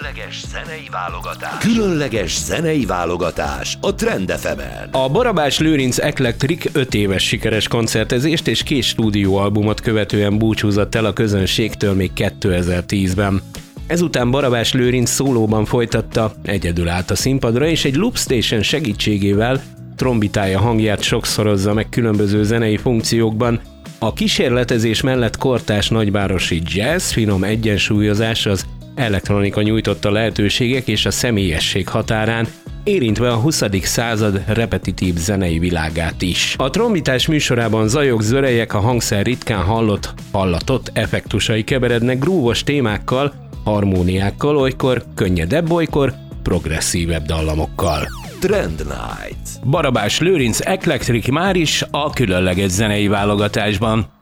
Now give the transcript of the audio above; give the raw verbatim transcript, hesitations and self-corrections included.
Különleges zenei válogatás. Különleges zenei válogatás a Trend ef emen. A Barabás Lőrinc Eclectric öt éves sikeres koncertezést és két stúdióalbumot követően búcsúzott el a közönségtől még kétezer-tízben. Ezután Barabás Lőrinc szólóban folytatta, egyedül állt a színpadra, és egy loopstation segítségével trombitája hangját sokszorozza meg különböző zenei funkciókban. A kísérletezés mellett kortárs nagyvárosi jazz, finom egyensúlyozás, az elektronika nyújtotta lehetőségek és a személyesség határán, érintve a huszadik század repetitív zenei világát is. A trombitás műsorában zajok, zörejek, a hangszer ritkán hallott, hallatott effektusai keverednek grúvos témákkal, harmóniákkal, olykor könnyedebb, olykor progresszívebb dallamokkal. Trend Night. Barabás Lőrinc Eclectric már is a különleges zenei válogatásban.